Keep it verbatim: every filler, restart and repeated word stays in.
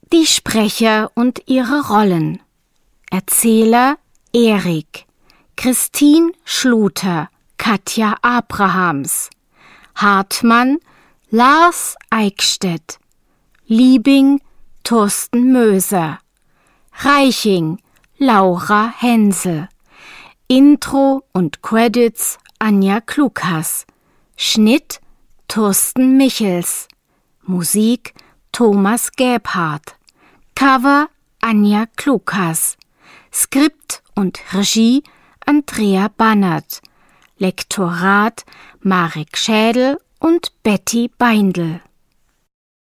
Die Sprecher und ihre Rollen. Erzähler Erik, Christine Schluter, Katja Abrahams, Hartmann Lars Eickstedt, Liebing Thorsten Möser, Reiching Laura Hensel, Intro und Credits Anja Klukas, Schnitt Thorsten Michels, Musik Thomas Gebhardt, Cover Anja Klukas, Skript und Regie Andrea Bannert, Lektorat Marek Schädel und Betty Beindl.